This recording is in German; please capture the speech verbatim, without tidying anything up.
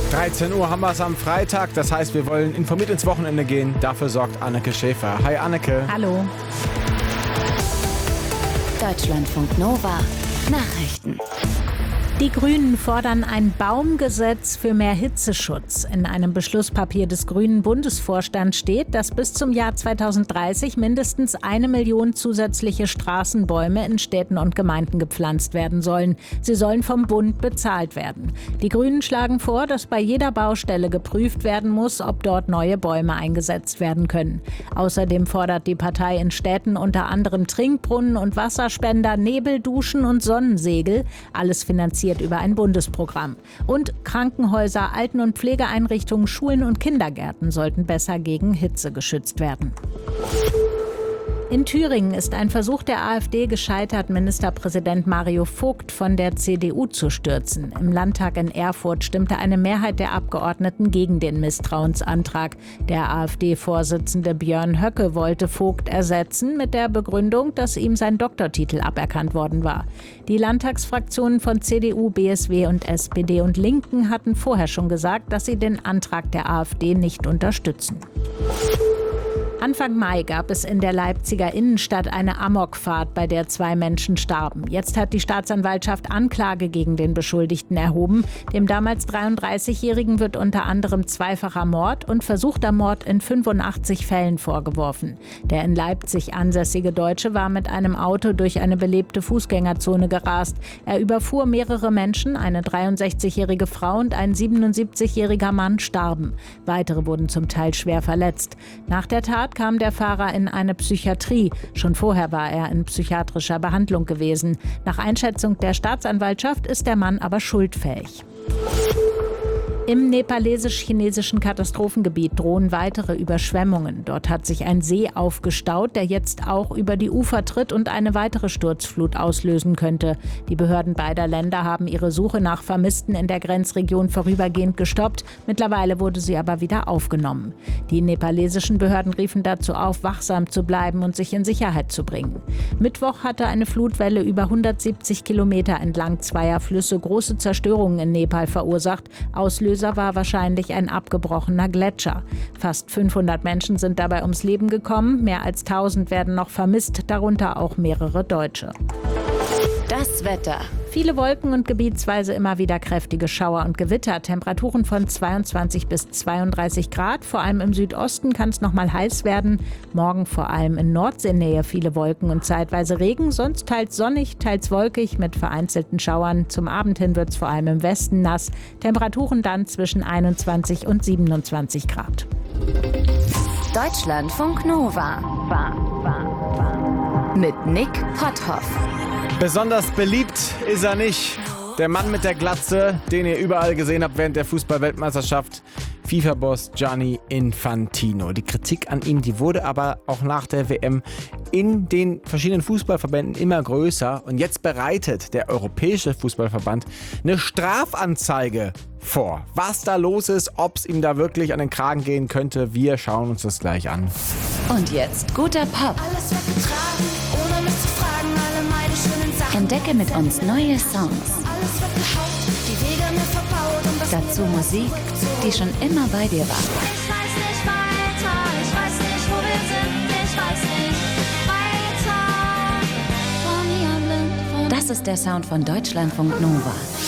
dreizehn Uhr haben wir es am Freitag, das heißt, wir wollen informiert ins Wochenende gehen. Dafür sorgt Anneke Schäfer. Hi Anneke. Hallo. Deutschlandfunk Nova Nachrichten. Die Grünen fordern ein Baumgesetz für mehr Hitzeschutz. In einem Beschlusspapier des Grünen Bundesvorstands steht, dass bis zum Jahr zweitausenddreißig mindestens eine Million zusätzliche Straßenbäume in Städten und Gemeinden gepflanzt werden sollen. Sie sollen vom Bund bezahlt werden. Die Grünen schlagen vor, dass bei jeder Baustelle geprüft werden muss, ob dort neue Bäume eingesetzt werden können. Außerdem fordert die Partei in Städten unter anderem Trinkbrunnen und Wasserspender, Nebelduschen und Sonnensegel. Alles finanziert über ein Bundesprogramm. Und Krankenhäuser, Alten- und Pflegeeinrichtungen, Schulen und Kindergärten sollten besser gegen Hitze geschützt werden. In Thüringen ist ein Versuch der AfD gescheitert, Ministerpräsident Mario Vogt von der C D U zu stürzen. Im Landtag in Erfurt stimmte eine Mehrheit der Abgeordneten gegen den Misstrauensantrag. Der AfD-Vorsitzende Björn Höcke wollte Vogt ersetzen mit der Begründung, dass ihm sein Doktortitel aberkannt worden war. Die Landtagsfraktionen von C D U, B S W und S P D und Linken hatten vorher schon gesagt, dass sie den Antrag der AfD nicht unterstützen. Anfang Mai gab es in der Leipziger Innenstadt eine Amokfahrt, bei der zwei Menschen starben. Jetzt hat die Staatsanwaltschaft Anklage gegen den Beschuldigten erhoben. Dem damals dreiunddreißigjährigen wird unter anderem zweifacher Mord und versuchter Mord in fünfundachtzig Fällen vorgeworfen. Der in Leipzig ansässige Deutsche war mit einem Auto durch eine belebte Fußgängerzone gerast. Er überfuhr mehrere Menschen, eine dreiundsechzigjährige Frau und ein siebenundsiebzigjähriger Mann starben. Weitere wurden zum Teil schwer verletzt. Nach der Tat kam der Fahrer in eine Psychiatrie. Schon vorher war er in psychiatrischer Behandlung gewesen. Nach Einschätzung der Staatsanwaltschaft ist der Mann aber schuldfähig. Im nepalesisch-chinesischen Katastrophengebiet drohen weitere Überschwemmungen. Dort hat sich ein See aufgestaut, der jetzt auch über die Ufer tritt und eine weitere Sturzflut auslösen könnte. Die Behörden beider Länder haben ihre Suche nach Vermissten in der Grenzregion vorübergehend gestoppt. Mittlerweile wurde sie aber wieder aufgenommen. Die nepalesischen Behörden riefen dazu auf, wachsam zu bleiben und sich in Sicherheit zu bringen. Mittwoch hatte eine Flutwelle über hundertsiebzig Kilometer entlang zweier Flüsse große Zerstörungen in Nepal verursacht. Auslöser war wahrscheinlich ein abgebrochener Gletscher. Fast fünfhundert Menschen sind dabei ums Leben gekommen. Mehr als tausend werden noch vermisst, darunter auch mehrere Deutsche. Das Wetter. Viele Wolken und gebietsweise immer wieder kräftige Schauer und Gewitter. Temperaturen von zweiundzwanzig bis zweiunddreißig Grad. Vor allem im Südosten kann es noch mal heiß werden. Morgen vor allem in Nordseenähe viele Wolken und zeitweise Regen. Sonst teils sonnig, teils wolkig mit vereinzelten Schauern. Zum Abend hin wird es vor allem im Westen nass. Temperaturen dann zwischen einundzwanzig und siebenundzwanzig Grad. Deutschlandfunk Nova. War, war, war. Mit Nick Potthoff. Besonders beliebt ist er nicht. Der Mann mit der Glatze, den ihr überall gesehen habt während der Fußball-Weltmeisterschaft. FIFA-Boss Gianni Infantino. Die Kritik an ihm, die wurde aber auch nach der W M in den verschiedenen Fußballverbänden immer größer. Und jetzt bereitet der Europäische Fußballverband eine Strafanzeige vor. Was da los ist, ob es ihm da wirklich an den Kragen gehen könnte, wir schauen uns das gleich an. Und jetzt guter Pop. Alles wird getragen, ohne mich zu fragen, alle meine schönen Sachen. Entdecke mit uns neue Songs. Alles wird gehaucht, die Wege mir verbaut und das Dazu Musik, die schon immer bei dir war. Ich weiß nicht weiter, ich weiß nicht, wo wir sind, ich weiß nicht weiter. Von hier blind, von Das ist der Sound von Deutschlandfunk Nova.